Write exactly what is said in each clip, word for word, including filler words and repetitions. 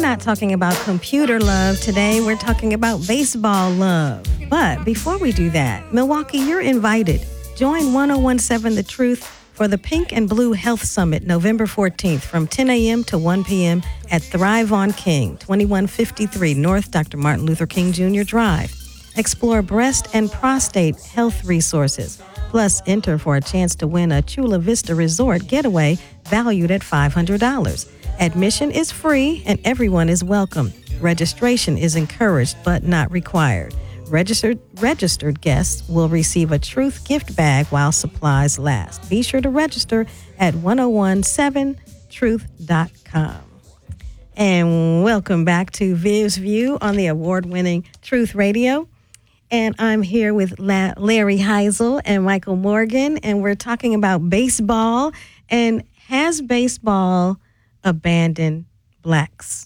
not talking about computer love today. We're talking about baseball love. But before we do that, Milwaukee, you're invited. Join ten seventeen The Truth for the Pink and Blue Health Summit November fourteenth from ten a.m. to one p.m. at Thrive on King, twenty-one fifty-three North Doctor Martin Luther King Junior Drive. Explore breast and prostate health resources. Plus, enter for a chance to win a Chula Vista Resort getaway valued at five hundred dollars. Admission is free and everyone is welcome. Registration is encouraged but not required. Registered registered guests will receive a Truth gift bag while supplies last. Be sure to register at ten seventeen truth dot com. And welcome back to Viv's View on the award-winning Truth Radio. And I'm here with La- Larry Heisel and Michael Morgan, and we're talking about baseball. And has baseball abandoned blacks?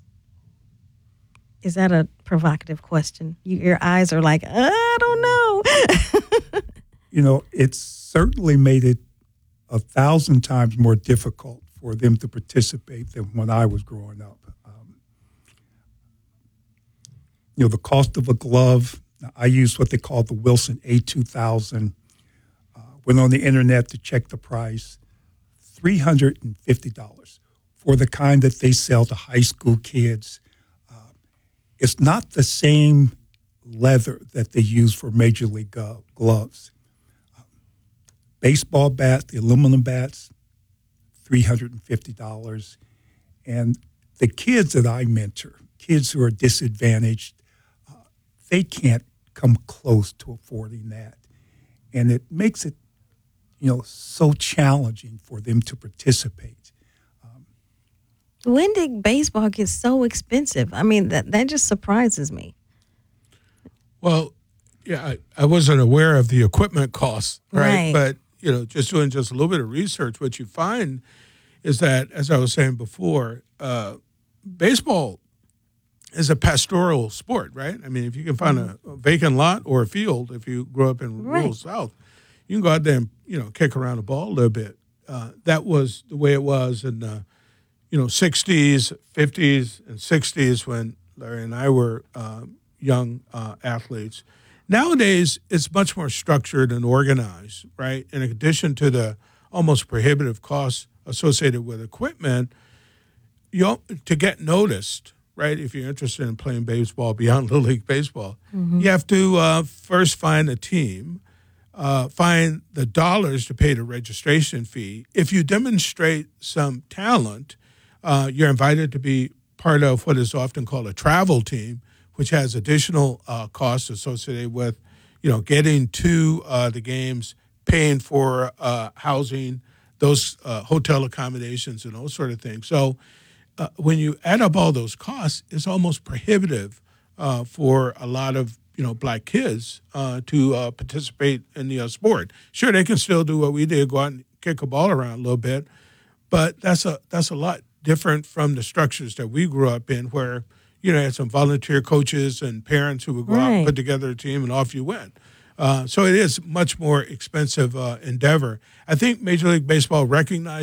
Is that a provocative question? You, your eyes are like, I don't know. You know, it's certainly made it a thousand times more difficult for them to participate than when I was growing up. Um, you know, the cost of a glove, I used what they call the Wilson A two thousand, uh, went on the internet to check the price, three hundred fifty dollars for the kind that they sell to high school kids. Uh, it's not the same leather that they use for Major League go- gloves. Um, baseball bats, the aluminum bats, three hundred fifty dollars. And the kids that I mentor, kids who are disadvantaged, uh, they can't come close to affording that. And it makes it, you know, so challenging for them to participate. Um, when did baseball get so expensive? I mean, that, that just surprises me. Well, yeah, I, I wasn't aware of the equipment costs, right? Right. But, you know, just doing just a little bit of research, what you find is that, as I was saying before, uh, baseball is a pastoral sport, right? I mean, if you can find a, a vacant lot or a field, if you grew up in Right. rural South, you can go out there and, you know, kick around the ball a little bit. Uh, that was the way it was in the, you know, sixties, fifties, and sixties when Larry and I were uh, young uh, athletes. Nowadays, it's much more structured and organized, right? In addition to the almost prohibitive costs associated with equipment, you to get noticed, right, if you're interested in playing baseball beyond Little League Baseball, mm-hmm. you have to uh, first find a team, uh, find the dollars to pay the registration fee. If you demonstrate some talent, uh, you're invited to be part of what is often called a travel team, which has additional uh, costs associated with, you know, getting to uh, the games, paying for uh, housing, those uh, hotel accommodations and those sort of things. So uh, when you add up all those costs, it's almost prohibitive uh, for a lot of, you know, black kids uh, to uh, participate in the uh, sport. Sure, they can still do what we did, go out and kick a ball around a little bit, but that's a that's a lot different from the structures that we grew up in where, you know, had some volunteer coaches and parents who would go Right. out and put together a team and off you went. Uh, so it is much more expensive uh, endeavor. I think Major League Baseball recognized